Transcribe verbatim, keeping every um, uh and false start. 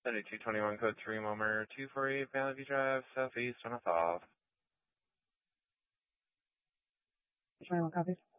seventy-two twenty-one code three, Wilmer, two forty-eight Valley View Drive, Southeast, on a fall. twenty-one copies.